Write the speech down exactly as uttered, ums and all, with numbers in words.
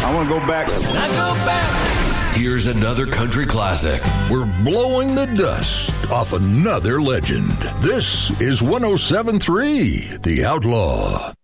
I want to go back. I go back. Here's another country classic. We're blowing the dust off another legend. This is one oh seven point three The Outlaw.